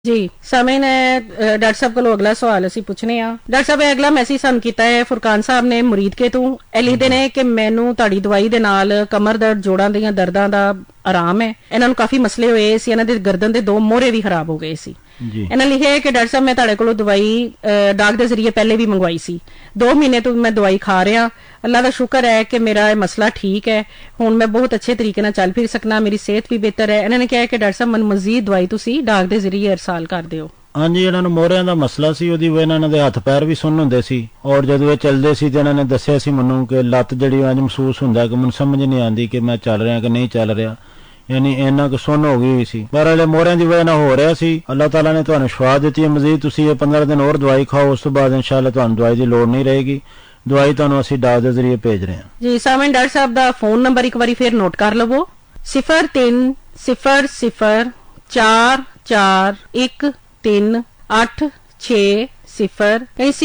जी समय ने डॉक्टर साहब को अगला सवाल ਅਸੀਂ ਪੁੱਛਨੇ ਆ ਡਾਕਟਰ ਸਾਹਿਬ ਇਹ ਅਗਲਾ ਮੈਸੇਜ ਸਾਨੂੰ ਕੀਤਾ ਹੈ ਫੁਰਕਾਨ ਸਾਹਿਬ ਨੇ ਮੁਰੀਦ ਕੇ ਤੋਂ ਇਹ ਲਿਖਦੇ ਨੇ ਕਿ ਮੈਨੂੰ ਤੁਹਾਡੀ ਦਵਾਈ ਦੇ ਨਾਲ ਕਮਰ ਦਰਦ ਜੋੜਾਂ ਦੀਆਂ ਦਰਦਾਂ ਦਾ ਆਰਾਮ ਹੈ ਇਹਨਾਂ ਨੂੰ ਕਾਫੀ ਮਸਲੇ ਹੋਏ ਸੀ ਇਹਨਾਂ ਦੇ ਗਰਦਨ ਦੇ ਦੋ ਮੋਹਰੇ ਵੀ ਖਰਾਬ ਹੋ ਗਏ ਸੀ ਇਹਨਾਂ ਲਿਖਿਆ ਕਿ ਡਾਕਟਰ ਸਾਹਿਬ ਮੈਂ ਤੁਹਾਡੇ ਕੋਲੋਂ ਦਵਾਈ ਡਾਕ ਦੇ ਜ਼ਰੀਏ ਪਹਿਲੇ ਵੀ ਮੰਗਵਾਈ ਸੀ 2 ਮਹੀਨੇ ਤੋਂ ਮੈਂ ਦਵਾਈ ਖਾ ਰਿਹਾ ਅੱਲਾ ਦਾ ਸ਼ੁਕਰ ਹੈ ਕਿ ਮੇਰਾ ਇਹ ਮਸਲਾ ਠੀਕ ਹੈ ਹੁਣ ਮੈਂ ਬਹੁਤ ਅੱਛੇ ਤਰੀਕੇ ਨਾਲ ਚੱਲ ਫਿਰ ਸਕਣਾ ਮੇਰੀ ਸਿਹਤ ਵੀ ਬਿਹਤਰ ਹੈ ਇਹਨਾਂ ਨੇ ਕਿਹਾ ਕਿ ਡਾਕਟਰ ਸਾਹਿਬ ਮੈਨੂੰ ਮਜ਼ੀਦ ਦਵਾਈ ਤੁਸੀਂ ਡਾਕ ਦੇ ਜ਼ਰੀਏ ਇਰਸਾਲ ਕਰ ਦਿਓ ਹਾਂਜੀ ਇਹਨਾਂ ਨੂੰ ਮੋਹਰਿਆਂ ਦਾ ਮਸਲਾ ਸੀ ਉਹਦੀ ਵਜ੍ਹਾ ਨਾਲ ਇਹਨਾਂ ਦੇ ਹੱਥ ਪੈਰ ਵੀ ਸੁੰਨ ਹੁੰਦੇ ਸੀ ਔਰ ਜਦੋਂ ਇਹ ਚੱਲਦੇ ਸੀ ਤੇ ਇਹਨਾਂ ਨੇ ਦੱਸਿਆ ਸੀ ਮੈਨੂੰ ਕਿ ਲੱਤ ਜਿਹੜੀ ਅੱਜ ਮਹਿਸੂਸ ਹੁੰਦਾ ਕਿ ਮੈਨੂੰ ਸਮਝ ਨਹੀਂ ਆਉਂਦੀ ਕਿ ਮੈਂ ਚੱਲ ਰਿਹਾ ਕਿ ਨਹੀਂ ਚੱਲ ਰਿਹਾ ਯਾਨੀ ਇੰਨਾ ਕੁ ਸੁੰਨ ਹੋ ਗਈ ਹੋਈ ਸੀ ਪਰ ਹਲੇ ਮੋਹਰਿਆਂ ਦੀ ਵਜ੍ਹਾ ਨਾਲ ਹੋ ਰਿਹਾ ਸੀ ਅੱਲਾਹ ਤਾਲਾ ਨੇ ਤੁਹਾਨੂੰ ਸ਼ਿਫਾ ਦਿੱਤੀ ਹੈ ਮਜ਼ੀਦ ਤੁਸੀਂ ਇਹ 15 ਦਿਨ ਹੋਰ ਦਵਾਈ ਖਾਓ ਉਸ ਤੋਂ ਬਾਅਦ ਇਨਸ਼ਾਅੱਲਾ ਤੁਹਾਨੂੰ ਦਵਾਈ ਦੀ ਲੋੜ ਨਹੀਂ ਰਹੇਗੀ ਦਵਾਈ ਤੁਹਾਨੂੰ ਅਸੀਂ ਡਾਕ ਦੇ ਜ਼ਰੀਏ ਭੇਜ ਰਹੇ ਹਾਂ ਜੀ ਸਾਮਨ ਡਾਕਟਰ ਸਾਹਿਬ ਦਾ ਫੋਨ ਨੰਬਰ ਇੱਕ ਵਾਰੀ ਫਿਰ ਨੋਟ ਕਰ ਲਵੋ 0300413860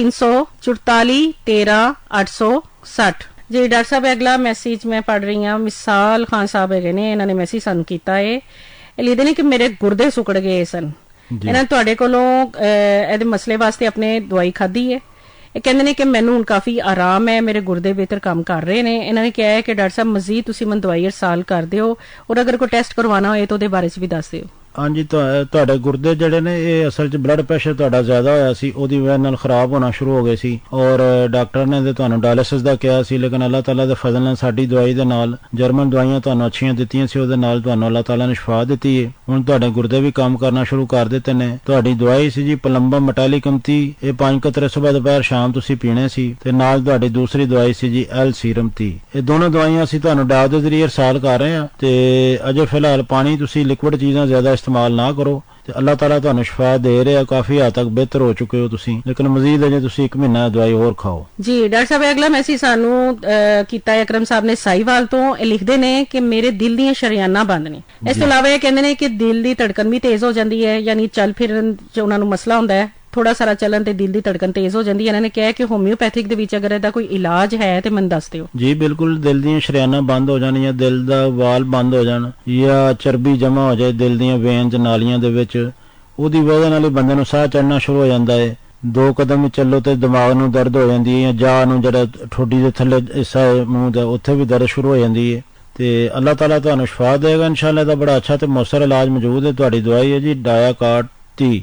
034413 जी डॉक्टर साहब अगला मैसेज मैं पढ़ रही हूँ मिसाल खान साहब है ने इन्होंने मैसेज सानू कीता है लिखते ने कि मेरे गुर्दे सुकड़ गए सन इन्होंने तुहाडे कोलों ਇਹਦੇ ਮਸਲੇ ਵਾਸਤੇ ਆਪਣੇ ਦਵਾਈ ਖਾਧੀ ਹੈ ਇਹ ਕਹਿੰਦੇ ਨੇ ਕਿ ਮੈਨੂੰ ਹੁਣ ਕਾਫੀ ਆਰਾਮ ਹੈ ਮੇਰੇ ਗੁਰਦੇ ਬਿਹਤਰ ਕੰਮ ਕਰ ਰਹੇ ਨੇ ਇਹਨਾਂ ਨੇ ਕਿਹਾ ਹੈ ਕਿ ਡਾਕਟਰ ਸਾਹਿਬ ਮਜ਼ੀਦ ਤੁਸੀਂ ਮੈਨੂੰ ਦਵਾਈ ਇਰਸਾਲ ਕਰ ਦਿਓ ਔਰ ਅਗਰ ਕੋਈ ਟੈਸਟ ਕਰਵਾਉਣਾ ਹੋਏ ਤਾਂ ਉਹਦੇ ਬਾਰੇ ਚ ਵੀ ਦੱਸ ਦਿਓ ਹਾਂਜੀ ਤੁਹਾਡੇ ਗੁਰਦੇ ਜਿਹੜੇ ਨੇ ਇਹ ਅਸਲ 'ਚ ਬਲੱਡ ਪ੍ਰੈਸ਼ਰ ਤੁਹਾਡਾ ਜ਼ਿਆਦਾ ਹੋਇਆ ਸੀ ਉਹਦੀ ਵਜ੍ਹਾ ਨਾਲ ਖਰਾਬ ਹੋਣਾ ਸ਼ੁਰੂ ਹੋ ਗਏ ਸੀ ਔਰ ਡਾਕਟਰ ਨੇ ਤੁਹਾਨੂੰ ਡਾਇਲਿਸਿਸ ਦਾ ਕਿਹਾ ਸੀ ਲੇਕਿਨ ਅੱਲਾਹ ਤਾਲਾ ਦੇ ਫਜ਼ਲ ਨਾਲ ਸਾਡੀ ਦਵਾਈ ਦੇ ਨਾਲ ਜਰਮਨ ਦਵਾਈਆਂ ਤੁਹਾਨੂੰ ਅੱਛੀਆਂ ਦਿੱਤੀਆਂ ਸੀ ਉਹਦੇ ਨਾਲ ਤੁਹਾਨੂੰ ਅੱਲਾਹ ਤਾਲਾ ਨੇ ਸ਼ਿਫਾ ਦਿੱਤੀ ਹੈ ਹੁਣ ਤੁਹਾਡੇ ਗੁਰਦੇ ਵੀ ਕੰਮ ਕਰਨਾ ਸ਼ੁਰੂ ਕਰ ਦਿੱਤੇ ਨੇ ਤੁਹਾਡੀ ਦਵਾਈ ਸੀ ਜੀ ਪਲੰਬਾ ਮੈਟਾਲਿਕਮ ਤੀ ਇਹ 5 ਕਤਰੇ ਸਵੇਰ ਦੁਪਹਿਰ ਸ਼ਾਮ ਤੁਸੀਂ ਪੀਣੇ ਸੀ ਤੇ ਨਾਲ ਤੁਹਾਡੀ ਦੂਸਰੀ ਦਵਾਈ ਸੀ ਜੀ ਐਲ ਸੀਰਮ ਤੀ ਇਹ ਦੋਨੋਂ ਦਵਾਈਆਂ ਅਸੀਂ ਤੁਹਾਨੂੰ ਡਾਕ ਦੇ ਜ਼ਰੀਏ ਇਰਸਾਲ ਕਰ ਰਹੇ ਹਾਂ ਤੇ ਅਜੇ ਫਿਲਹਾਲ ਪਾਣੀ ਤੁਸੀਂ ਲਿਕੁਇਡ ਚੀਜ਼ਾਂ ਜ਼ਿਆਦਾ ਇਸਤੇਮਾਲ ਨਾ ਕਰੋ ਤੇ ਅੱਲਾਹ ਤਾਲਾ ਤੁਹਾਨੂੰ ਸ਼ਿਫਾ ਦੇ ਰਿਹਾ ਕਾਫੀ ਹੱਦ ਤੱਕ ਬਿਹਤਰ ਹੋ ਚੁੱਕੇ ਹੋ ਤੁਸੀਂ ਲੇਕਿਨ ਮਜ਼ੀਦ ਅਜੇ ਤੁਸੀਂ 1 ਮਹੀਨਾ ਦਵਾਈ ਹੋਰ ਖਾਓ ਜੀ ਡਾਕਟਰ ਸਾਹਿਬ ਅਗਲਾ ਮੈਸੇਜ ਸਾਨੂੰ ਕੀਤਾ ਹੈ ਅਕਰਮ ਸਾਹਿਬ ਨੇ ਸਾਈਵਾਲ ਤੋਂ ਇਹ ਲਿਖਦੇ ਨੇ ਕਿ ਮੇਰੇ ਦਿਲ ਦੀਆਂ ਸ਼ਰੀਆਨਾਂ ਬੰਦ ਨੇ ਇਸ ਤੋਂ ਇਲਾਵਾ ਇਹ ਕਹਿੰਦੇ ਨੇ ਕਿ ਦਿਲ ਦੀ ਧੜਕਨ ਵੀ ਤੇਜ਼ ਹੋ ਜਾਂਦੀ ਹੈ ਯਾਨੀ ਚੱਲ ਫਿਰਨ ਚ ਉਹਨਾਂ ਨੂੰ ਮਸਲਾ ਹੁੰਦਾ ਹੈ ਥੋੜਾ ਸਾਰਾ ਚੱਲਣ ਤੇ ਦਿਲ ਦੀ ਧੜਕਨ ਤੇਜ਼ ਹੋ ਜਾਂਦੀ ਹੈ ਇਹਨਾਂ ਨੇ ਕਿਹਾ ਕਿ ਹੋਮਿਓਪੈਥਿਕ ਦੇ ਵਿੱਚ ਅਗਰ ਇਹਦਾ ਕੋਈ ਇਲਾਜ ਹੈ ਤੇ ਮੈਨੂੰ ਦੱਸ ਦਿਓ ਜੀ ਬਿਲਕੁਲ ਦਿਲ ਦੀਆਂ ਸ਼ਰੀਆਨਾਂ ਬੰਦ ਹੋ ਜਾਣ ਜਾਂ ਦਿਲ ਦਾ ਵਾਲ ਬੰਦ ਹੋ ਜਾਣ ਜਾਂ ਚਰਬੀ ਜਮਾ ਹੋ ਜਾਏ ਦਿਲ ਦੀਆਂ ਵੇਨਸ ਨਾਲੀਆਂ ਦੇ ਵਿੱਚ ਉਹਦੀ ਵਜ੍ਹਾ ਨਾਲ ਹੀ ਬੰਦੇ ਨੂੰ ਸਾਹ ਚੜਨਾ ਸ਼ੁਰੂ ਹੋ ਜਾਂਦਾ ਹੈ 2 ਕਦਮ ਹੀ ਚੱਲੋ ਤੇ ਦਿਮਾਗ ਨੂੰ ਦਰਦ ਹੋ ਜਾਂਦੀ ਹੈ ਜਾਂ ਨੂੰ ਜਿਹੜਾ ਠੋਡੀ ਦੇ ਥੱਲੇ ਹਿੱਸਾ ਹੈ ਮੂੰਹ ਦਾ ਉੱਥੇ ਵੀ ਦਰਦ ਸ਼ੁਰੂ ਹੋ ਜਾਂਦੀ ਹੈ ਤੇ ਅੱਲਾਹ ਤਾਲਾ ਤੁਹਾਨੂੰ ਸ਼ਿਫਾ ਦੇਗਾ ਇਨਸ਼ਾਅੱਲਾ ਇਹਦਾ ਬੜਾ ਅੱਛਾ ਤੇ ਮੁਅੱਸਰ ਇਲਾਜ ਮੌਜੂਦ ਹੈ ਤੁਹਾਡੀ ਦਵਾਈ ਹੈ ਜੀ ਡਾਇਆਕਾਰਡ ਤੀ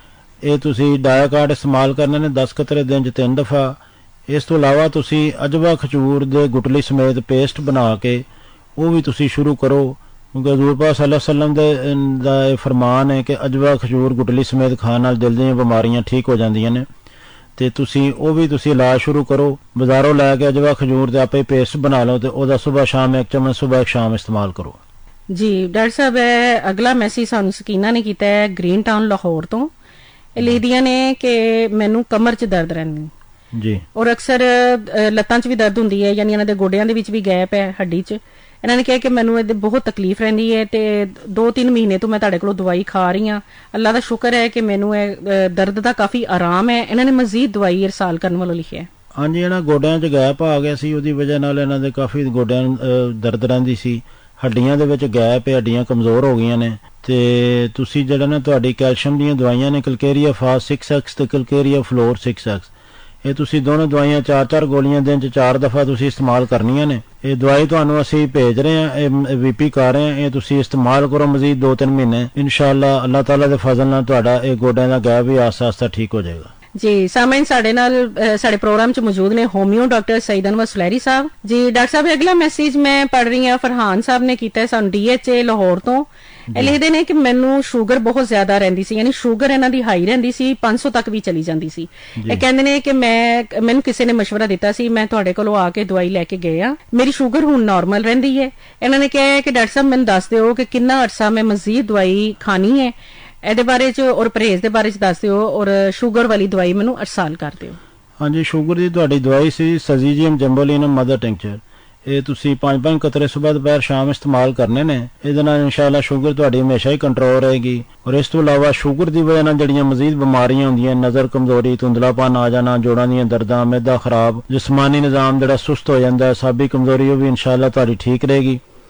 ਇਹ ਤੁਸੀਂ ਡਾਇਆਕਾਰਡ ਇਸਤੇਮਾਲ ਕਰਨੇ ਨੇ 10 ਕਤਰੇ ਦਿਨ 'ਚ 3 ਦਫਾ ਇਸ ਤੋਂ ਇਲਾਵਾ ਤੁਸੀਂ ਅਜਵਾ ਖਜੂਰ ਦੇ ਗੁਟਲੀ ਸਮੇਤ ਪੇਸਟ ਬਣਾ ਕੇ ਉਹ ਵੀ ਤੁਸੀਂ ਸ਼ੁਰੂ ਕਰੋ ਕਿਉਂਕਿ ਹਜ਼ੂਰ ਪਾਕ ਸੱਲੱਲਾਹੁ ਅਲੈਹਿ ਵਸੱਲਮ ਦਾ ਇਹ ਫਰਮਾਨ ਹੈ ਕਿ ਅਜਵਾ ਖਜੂਰ ਗੁਟਲੀ ਸਮੇਤ ਖਾਣ ਨਾਲ ਦਿਲ ਦੀਆਂ ਬਿਮਾਰੀਆਂ ਠੀਕ ਹੋ ਜਾਂਦੀਆਂ ਨੇ ਤੇ ਤੁਸੀਂ ਉਹ ਵੀ ਤੁਸੀਂ ਇਲਾਜ ਸ਼ੁਰੂ ਕਰੋ ਬਾਜ਼ਾਰੋਂ ਲੈ ਕੇ ਅਜਵਾ ਖਜੂਰ ਦੇ ਆਪੇ ਪੇਸਟ ਬਣਾ ਲਓ ਤੇ ਉਹਦਾ ਸਵੇਰ ਸ਼ਾਮ 1 ਚਮਚ ਸਵੇਰ ਸ਼ਾਮ ਇਸਤੇਮਾਲ ਕਰੋ ਜੀ ਡਾਕਟਰ ਸਾਹਿਬ ਅਗਲਾ ਮੈਸੇਜ ਸਾਨੂੰ ਸਕੀਨਾ ਨੇ ਕੀਤਾ ਹੈ ਗ੍ਰੀਨ ਟਾਊਨ ਲਾਹੌਰ ਤੋਂ ਇਹ ਲਿਖਦੀਆਂ ਨੇ ਕਿ ਮੈਨੂੰ ਕਮਰ 'ਚ ਦਰਦ ਰਹਿੰਦੀ ਜੀ ਔਰ ਅਕਸਰ ਲੱਤਾਂ 'ਚ ਵੀ ਦਰਦ ਹੁੰਦੀ ਹੈ ਯਾਨੀ ਇਹਨਾਂ ਦੇ ਗੋਡਿਆਂ ਦੇ ਵਿੱਚ ਵੀ ਗੈਪ ਹੈ ਹੱਡੀ 'ਚ ਇਹਨਾਂ ਨੇ ਕਿਹਾ ਕਿ ਮੈਨੂੰ ਇਹਦੇ ਬਹੁਤ ਤਕਲੀਫ ਰਹਿੰਦੀ ਹੈ ਤੇ 2-3 ਮਹੀਨੇ ਤੋਂ ਮੈਂ ਤੁਹਾਡੇ ਕੋਲੋਂ ਦਵਾਈ ਖਾ ਰਹੀ ਹਾਂ ਅੱਲਾ ਦਾ ਸ਼ੁਕਰ ਹੈ ਕਿ ਮੈਨੂੰ ਇਹ ਦਰਦ ਦਾ ਕਾਫੀ ਆਰਾਮ ਹੈ ਇਹਨਾਂ ਨੇ ਮਜ਼ੀਦ ਦਵਾਈ ਇਰਸਾਲ ਕਰਨ ਵੱਲੋਂ ਲਿਖਿਆ ਹਾਂਜੀ ਇਹਨਾਂ ਗੋਡਿਆਂ 'ਚ ਗੈਪ ਆ ਗਿਆ ਸੀ ਉਹਦੀ ਵਜ੍ਹਾ ਨਾਲ ਇਹਨਾਂ ਦੇ ਕਾਫੀ ਗੋਡਿਆਂ ਦਰਦ ਰਹਿੰਦੀ ਸੀ ਹੱਡੀਆਂ ਦੇ ਵਿੱਚ ਗੈਪ ਹੈ ਹੱਡੀਆਂ ਕਮਜ਼ੋਰ ਹੋ ਗਈਆਂ ਨੇ ਤੇ ਤੁਸੀਂ ਜਿਹੜਾ ਨਾ ਤੁਹਾਡੀ ਕੈਲਸ਼ੀਅਮ ਦੀਆਂ ਦਵਾਈਆਂ ਨੇ ਕਲਕੇਰੀਆ ਫਾਸ 6x ਤੇ ਕਲਕੇਰੀਆ ਫਲੋਰ 6x ਇਹ ਤੁਸੀਂ ਦੋਨੋਂ ਦਵਾਈਆਂ 4-4 ਗੋਲੀਆਂ ਦਿਨ 'ਚ 4 ਦਫਾ ਤੁਸੀਂ ਇਸਤੇਮਾਲ ਕਰਨੀਆਂ ਨੇ ਇਹ ਦਵਾਈ ਤੁਹਾਨੂੰ ਅਸੀਂ ਭੇਜ ਰਹੇ ਹਾਂ ਇਹ ਵੀਪੀ ਕਰ ਰਹੇ ਹਾਂ ਇਹ ਤੁਸੀਂ ਇਸਤੇਮਾਲ ਕਰੋ ਮਜ਼ੀਦ 2-3 ਮਹੀਨੇ ਇਨਸ਼ਾਅੱਲਾ ਅੱਲਾਹ ਤਾਲਾ ਦੇ ਫਜ਼ਲ ਨਾਲ ਤੁਹਾਡਾ ਇਹ ਗੋਡਿਆਂ ਦਾ ਗੈਪ ਵੀ ਆਸਤਾ ਠੀਕ ਹੋ ਜਾਏਗਾ ਜੀ ਸਾਮਈਨ ਸਾਡੇ ਨਾਲ ਸਾਡੇ ਪ੍ਰੋਗਰਾਮ 'ਚ ਮੌਜੂਦ ਨੇ ਹੋਮਿਓ ਡਾਕਟਰ ਸਈਦ ਅਨਵਰ ਸੁਲੈਰੀ ਸਾਹਿਬ ਜੀ ਡਾਕਟਰ ਸਾਹਿਬ ਅਗਲਾ ਮੈਸੇਜ ਮੈਂ ਪੜ੍ਹ ਰਹੀ ਹਾਂ ਫਰਹਾਨ ਸਾਹਿਬ ਨੇ ਕੀਤਾ ਸਾਨੂੰ DHA ਲਾਹੌਰ ਤੋਂ ਇਹ ਲਿਖਦੇ ਨੇ ਕਿ ਮੈਨੂੰ ਸ਼ੂਗਰ ਬਹੁਤ ਜ਼ਿਆਦਾ ਰਹਿੰਦੀ ਸੀ ਯਾਨੀ ਸ਼ੂਗਰ ਇਹਨਾਂ ਦੀ ਹਾਈ ਰਹਿੰਦੀ ਸੀ 500 ਤੱਕ ਵੀ ਚਲੀ ਜਾਂਦੀ ਸੀ ਇਹ ਕਹਿੰਦੇ ਨੇ ਕਿ ਮੈਨੂੰ ਕਿਸੇ ਨੇ ਮਸ਼ਵਰਾ ਦਿੱਤਾ ਸੀ ਮੈਂ ਤੁਹਾਡੇ ਕੋਲੋਂ ਆ ਕੇ ਦਵਾਈ ਲੈ ਕੇ ਗਏ ਆ ਮੇਰੀ ਸ਼ੂਗਰ ਹੁਣ ਨਾਰਮਲ ਰਹਿੰਦੀ ਹੈ ਇਹਨਾਂ ਨੇ ਕਿਹਾ ਕਿ ਡਾਕਟਰ ਸਾਹਿਬ ਮੈਨੂੰ ਦੱਸ ਦਿਓ ਕਿ ਕਿੰਨਾ ਅਰਸਾ ਮੈਂ ਮਜ਼ੀਦ ਦਵਾਈ ਖਾਣੀ ਹੈ ਇਹਦੇ ਬਾਰੇ ਚ ਔਰ ਪਰਹੇਜ਼ ਦੇ ਬਾਰੇ ਚ ਦੱਸ ਦਿਓ ਔਰ ਸ਼ੂਗਰ ਵਾਲੀ ਦਵਾਈ ਮੈਨੂੰ ਇਰਸਾਲ ਕਰ ਦਿਓ ਹਾਂਜੀ ਸ਼ੂਗਰ ਦੀ ਤੁਹਾਡੀ ਦਵਾਈ ਸੀ ਸਜ਼ੀਜੀਅਮ ਜੰਬੋਲਿਨਮ ਮਦਰ ਟਿੰਕਚਰ ਇਹ ਤੁਸੀਂ 5-5 ਕਤਰੇ ਸਵੇਰ ਦੁਪਹਿਰ ਸ਼ਾਮ ਇਸਤੇਮਾਲ ਕਰਨੇ ਨੇ ਇਹਦੇ ਨਾਲ ਇਨਸ਼ਾਅੱਲਾ ਸ਼ੂਗਰ ਤੁਹਾਡੀ ਹਮੇਸ਼ਾ ਹੀ ਕੰਟਰੋਲ ਰਹੇਗੀ ਔਰ ਇਸ ਤੋਂ ਇਲਾਵਾ ਸ਼ੂਗਰ ਦੀ ਵਜ੍ਹਾ ਨਾਲ ਜਿਹੜੀਆਂ ਮਜ਼ੀਦ ਬਿਮਾਰੀਆਂ ਹੁੰਦੀਆਂ ਨਜ਼ਰ ਕਮਜ਼ੋਰੀ ਧੁੰਦਲਾਪਨ ਆ ਜਾਣਾ ਜੋੜਾਂ ਦੀਆਂ ਦਰਦਾਂ ਮੈਦਾ ਖਰਾਬ ਜਿਸਮਾਨੀ ਨਿਜ਼ਾਮ ਜਿਹੜਾ ਸੁਸਤ ਹੋ ਜਾਂਦਾ ਸਾਬੀ ਕਮਜ਼ੋਰੀ ਉਹ ਵੀ ਇਨਸ਼ਾਅੱਲਾ ਤੁਹਾਡੀ ਠੀਕ ਰਹੇਗੀ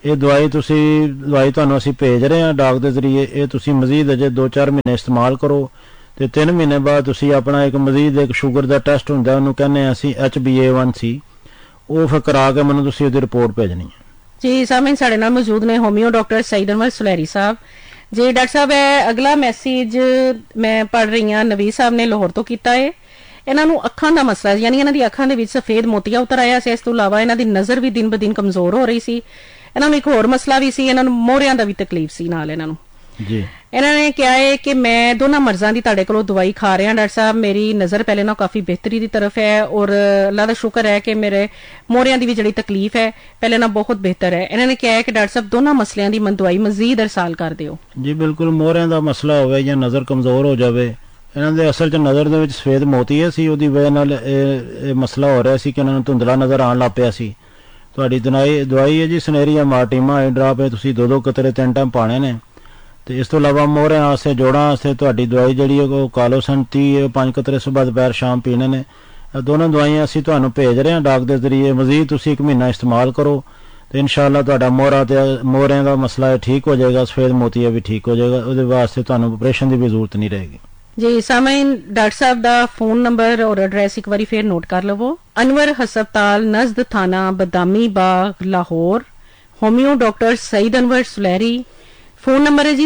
ਇਹ ਦਵਾਈ ਤੁਹਾਨੂੰ ਅਸੀਂ ਭੇਜ ਰਹੇ ਹਾਂ ਡਾਕ ਦੇ ਜ਼ਰੀਏ, ਇਹ ਤੁਸੀਂ ਮਜ਼ੀਦ ਅਜੇ 2-4 ਮਹੀਨੇ ਇਸਤੇਮਾਲ ਕਰੋ ਤੇ 3 ਮਹੀਨੇ ਬਾਅਦ ਤੁਸੀਂ ਆਪਣਾ ਇੱਕ ਮਜ਼ੀਦ ਇੱਕ ਸ਼ੂਗਰ ਦਾ ਟੈਸਟ ਹੁੰਦਾ, ਉਹਨੂੰ ਕਹਿੰਦੇ ਅਸੀਂ HbA1c, ਉਹ ਫਿਰ ਕਰਾ ਕੇ ਮੈਨੂੰ ਤੁਸੀਂ ਉਹਦੀ ਰਿਪੋਰਟ ਭੇਜਣੀ ਹੈ। ਜੀ ਸਾਹਮਣੇ ਸਾਡੇ ਨਾਲ ਮੌਜੂਦ ਨੇ ਹੋਮਿਓ ਡਾਕਟਰ ਸਈਦ ਅਨਵਰ ਸੁਲੈਰੀ ਸਾਹਿਬ ਜੀ। ਡਾਕਟਰ ਸਾਹਿਬ ਇਹ ਅਗਲਾ ਮੈਸੇਜ ਮੈਂ ਪੜ੍ਹ ਰਹੀ ਹਾਂ, ਨਵੀਦ ਸਾਹਿਬ ਨੇ ਲਾਹੌਰ ਤੋਂ ਕੀਤਾ ਹੈ। ਇਹਨਾਂ ਨੂੰ ਅੱਖਾਂ ਦਾ ਮਸਲਾ, ਯਾਨੀ ਇਹਨਾਂ ਦੀ ਅੱਖਾਂ ਦੇ ਵਿੱਚ ਸਫੇਦ ਮੋਤੀਆ ਉਤਰ ਆਇਆ ਸੀ। ਇਸ ਤੋਂ ਇਲਾਵਾ ਇਹਨਾਂ ਦੀ ਨਜ਼ਰ ਵੀ ਦਿਨ ਬ ਦਿਨ ਕਮਜ਼ੋਰ ਹੋ ਰਹੀ ਸੀ। ਇਹਨਾਂ ਨੂੰ ਇੱਕ ਹੋਰ ਮਸਲਾ ਵੀ ਸੀ, ਇਹਨਾਂ ਨੂੰ ਮੋਹਰਿਆਂ ਦਾ ਵੀ ਤਕਲੀਫ ਸੀ ਨਾਲ ਇਹਨਾਂ ਨੂੰ ਜੀ। ਇਹਨਾਂ ਨੇ ਕਿਹਾ ਹੈ ਕਿ ਮੈਂ ਦੋਨਾਂ ਮਰਜ਼ਾਂ ਦੀ ਤੁਹਾਡੇ ਕੋਲੋਂ ਦਵਾਈ ਖਾ ਰਿਹਾ ਡਾਕਟਰ ਸਾਹਿਬ, ਮੇਰੀ ਨਜ਼ਰ ਪਹਿਲੇ ਨਾਲ ਕਾਫੀ ਬਿਹਤਰੀ ਦੀ ਤਰਫ ਹੈ ਔਰ ਅੱਲਾ ਦਾ ਸ਼ੁਕਰ ਹੈ ਕਿ ਮੇਰੇ ਮੋਹਰਿਆਂ ਦੀ ਵੀ ਜਿਹੜੀ ਤਕਲੀਫ ਹੈ ਪਹਿਲੇ ਨਾਲ ਬਹੁਤ ਬਿਹਤਰ ਹੈ। ਇਹਨਾਂ ਨੇ ਕਿਹਾ ਹੈ ਕਿ ਡਾਕਟਰ ਸਾਹਿਬ ਦੋਨਾਂ ਮਸਲਿਆਂ ਦੀ ਮੈਨੂੰ ਦਵਾਈ ਮਜ਼ੀਦ ਅਰਸਾਲ ਕਰ ਦਿਓ। ਜੀ ਬਿਲਕੁਲ, ਮੋਹਰਿਆਂ ਦਾ ਮਸਲਾ ਹੋਵੇ ਜਾਂ ਨਜ਼ਰ ਕਮਜ਼ੋਰ ਹੋ ਜਾਵੇ, ਇਹਨਾਂ ਦੇ ਅਸਲ 'ਚ ਨਜ਼ਰ ਦੇ ਵਿੱਚ ਸਫੇਦ ਮੋਤੀਆ ਸੀ, ਉਹਦੀ ਵਜ੍ਹਾ ਨਾਲ ਇਹ ਮਸਲਾ ਹੋ ਰਿਹਾ ਸੀ ਕਿ ਇਹਨਾਂ ਨੂੰ ਧੁੰਦਲਾ ਨਜ਼ਰ ਆਉਣ ਲੱਗ ਪਿਆ ਸੀ। ਤੁਹਾਡੀ ਦਵਾਈ ਹੈ ਜੀ ਸਨੇਰੀਆ ਮਾਰਟੀਮਾ ਆਈ ਡਰਾਪ ਹੈ, ਤੁਸੀਂ 2-2 ਕਤਰੇ 3 ਟਾਈਮ ਪਾਣੇ ਨੇ। ਤੇ ਇਸ ਤੋਂ ਇਲਾਵਾ ਮੋਹਰਿਆਂ ਵਾਸਤੇ ਜੋੜਾਂ ਵਾਸਤੇ ਤੁਹਾਡੀ ਦਵਾਈ ਜਿਹੜੀ ਉਹ ਕਾਲੋਸਨ 30 5 ਕਤਰੇ ਸੁਬਾਹ ਦੁਪਹਿਰ ਸ਼ਾਮ ਪੀਣੇ ਨੇ। ਇਹ ਦੋਨੋਂ ਦਵਾਈਆਂ ਅਸੀਂ ਤੁਹਾਨੂੰ ਭੇਜ ਰਹੇ ਹਾਂ ਡਾਕ ਦੇ ਜ਼ਰੀਏ, ਮਜ਼ੀਦ ਤੁਸੀਂ 1 ਮਹੀਨਾ ਇਸਤੇਮਾਲ ਕਰੋ ਤੇ ਇਨਸ਼ਾਅੱਲਾ ਤੁਹਾਡਾ ਮੋਹਰਿਆਂ ਦਾ ਮਸਲਾ ਠੀਕ ਹੋ ਜਾਏਗਾ, ਸਫੇਦ ਮੋਤੀਆ ਵੀ ਠੀਕ ਹੋ ਜਾਏਗਾ। ਉਹਦੇ ਵਾਸਤੇ ਤੁਹਾਨੂੰ ਆਪਰੇਸ਼ਨ ਦੀ ਵੀ ਜ਼ਰੂਰਤ ਨਹੀਂ ਰਹੇਗੀ। ਜੀ ਸਾਮਈਨ, ਡਾਕਟਰ ਸਾਹਿਬ ਦਾ ਫੋਨ ਨੰਬਰ ਔਰ ਐਡਰੈਸ ਇੱਕ ਵਾਰੀ ਫੇਰ ਨੋਟ ਕਰ ਲਵੋ। ਅਨਵਰ ਹਸਪਤਾਲ ਨਜ਼ਦ ਥਾਣਾ ਬਦਾਮੀ ਬਾਗ Lahore, ਹੋਮਿਓ doctor Saeed Anwar ਸੁਲੈਰੀ। Phone number ਹੈ ਜੀ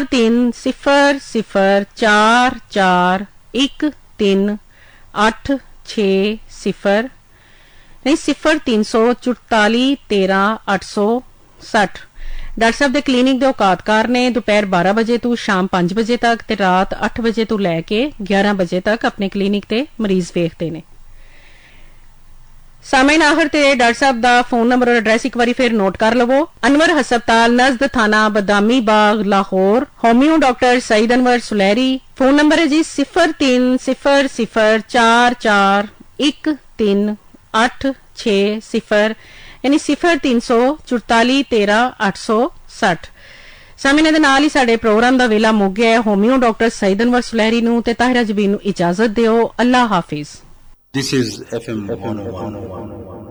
0300413860 ਨਹੀਂ 034413 ਡਾਕਟਰ ਸਾਹਿਬ ਦੇ ਕਲੀਨਿਕ ਦੇ ਔਕਾਤਕਾਰ ਨੇ ਦੁਪਹਿਰ 12 ਵਜੇ ਤੋਂ ਸ਼ਾਮ 5 ਵਜੇ ਤੱਕ ਤੇ ਰਾਤ 8 ਵਜੇ ਤੋਂ ਲੈ ਕੇ 11 ਵਜੇ ਤੱਕ ਆਪਣੇ ਕਲੀਨਿਕ ਤੇ ਮਰੀਜ਼ ਵੇਖਦੇ ਨੇ। ਸਾਮਈਨ ਆਖਰ ਤੇ ਡਾਕਟਰ ਸਾਹਿਬ ਦਾ ਫੋਨ ਨੰਬਰ ਔਰ ਐਡਰੈਸ ਇੱਕ ਵਾਰੀ ਫੇਰ ਨੋਟ ਕਰ ਲਵੋ। ਅਨਵਰ ਹਸਪਤਾਲ ਨਜ਼ਦ ਥਾਣਾ ਬਦਾਮੀ ਬਾਗ Lahore, ਹੋਮਿਓ doctor Saeed Anwar ਸੁਲੈਰੀ। Phone number ਹੈ ਜੀ 0300413860 ਯਾਨੀ 034413 ਸਾਮੀਨੇ ਦੇ ਨਾਲ ਹੀ ਸਾਡੇ ਪ੍ਰੋਗਰਾਮ ਦਾ ਵੇਲਾ ਮੁੱਕ ਗਿਆ ਹੈ। ਹੋਮਿਓ ਡਾਕਟਰ ਸਈਦ ਅਨਵਰ ਸੁਲੈਰੀ ਨੂੰ ਤੇ ਤਾਹਿਰਾ ਜਬੀਨ ਨੂੰ ਇਜਾਜ਼ਤ ਦਿਓ। ਅੱਲਾ ਹਾਫਿਜ਼। This is FM 101.